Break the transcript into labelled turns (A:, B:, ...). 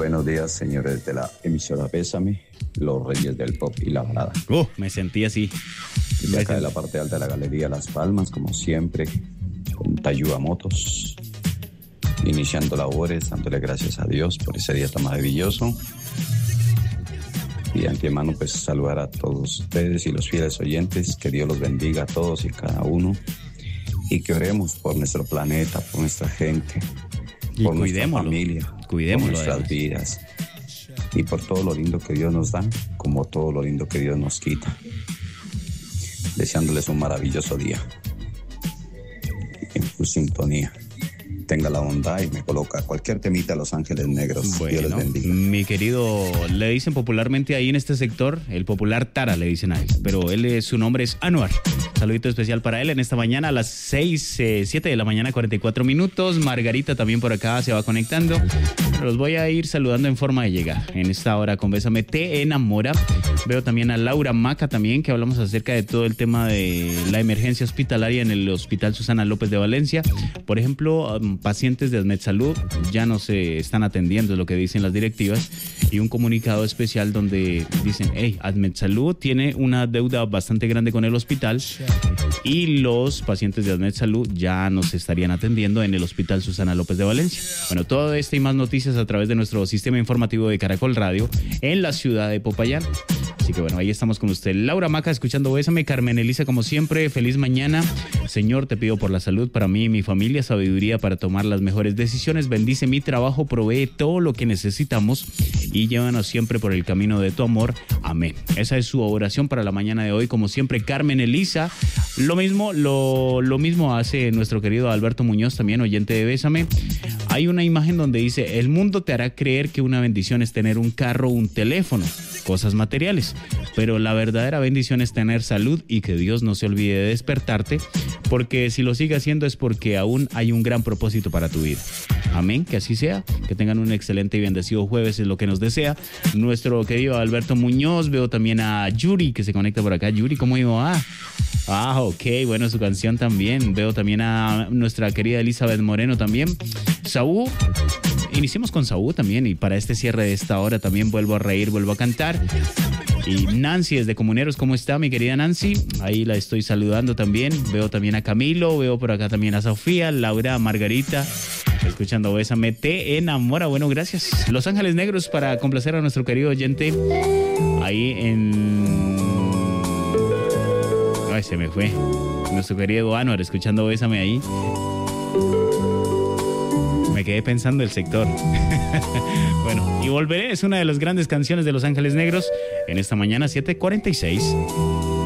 A: Buenos días, señores de la emisora Bésame, los reyes del pop y la balada.
B: Me sentí así.
A: De acá de la parte alta de la Galería Las Palmas, como siempre, con Tayuba Motos, iniciando labores, dándole gracias a Dios por ese día tan maravilloso. Y de antemano, pues, saludar a todos ustedes y los fieles oyentes, que Dios los bendiga a todos y cada uno, y que oremos por nuestro planeta, por nuestra gente,
B: y
A: por nuestra familia, por nuestras vidas, y por todo lo lindo que Dios nos da, como todo lo lindo que Dios nos quita. Deseándoles un maravilloso día. En su sintonía. Tenga la bondad y me coloca cualquier temita a Los Ángeles Negros.
B: Bueno,
A: Dios les bendiga.
B: Mi querido, le dicen popularmente ahí en este sector, el popular Tara le dicen a él, pero su nombre es Anuar. Saludito especial para él en esta mañana a las 7 de la mañana, 44 minutos. Margarita también por acá se va conectando. Los voy a ir saludando en forma de llegar. En esta hora con Bésame Te Enamora. Veo también a Laura Maca también, que hablamos acerca de todo el tema de la emergencia hospitalaria en el Hospital Susana López de Valencia. Por ejemplo, pacientes de AdmetSalud ya no se están atendiendo, es lo que dicen las directivas, y un comunicado especial donde dicen, hey, AdmetSalud tiene una deuda bastante grande con el hospital y los pacientes de AdmetSalud ya no se estarían atendiendo en el Hospital Susana López de Valencia. Bueno, todo esto y más noticias a través de nuestro sistema informativo de Caracol Radio en la ciudad de Popayán. Así que bueno, ahí estamos con usted. Laura Maca escuchando Bésame. Carmen Elisa, como siempre, feliz mañana. Señor, te pido por la salud para mí y mi familia, sabiduría para tomar las mejores decisiones. Bendice mi trabajo, provee todo lo que necesitamos y llévanos siempre por el camino de tu amor. Amén. Esa es su oración para la mañana de hoy. Como siempre, Carmen Elisa. Lo mismo hace nuestro querido Alberto Muñoz, también oyente de Bésame. Hay una imagen donde dice, el mundo te hará creer que una bendición es tener un carro o un teléfono, cosas materiales, pero la verdadera bendición es tener salud y que Dios no se olvide de despertarte, porque si lo sigue haciendo es porque aún hay un gran propósito para tu vida. Amén, que así sea, que tengan un excelente y bendecido jueves, es lo que nos desea nuestro querido Alberto Muñoz. Veo también a Yuri que se conecta por acá. Yuri, ¿cómo iba? Ok, bueno, su canción también. Veo también a nuestra querida Elizabeth Moreno también. Saúl, iniciemos con Saúl también, y para este cierre de esta hora también vuelvo a reír, vuelvo a cantar. Y Nancy desde Comuneros, ¿cómo está mi querida Nancy? Ahí la estoy saludando también. Veo también a Camilo, veo por acá también a Sofía, Laura, Margarita, escuchando Bésame Te Enamora. Bueno, gracias. Los Ángeles Negros para complacer a nuestro querido oyente ahí en... Ay, se me fue. Nuestro querido Anuar, escuchando Bésame ahí. Me quedé pensando el sector. Bueno, y volveré. Es una de las grandes canciones de Los Ángeles Negros en esta mañana 7:46.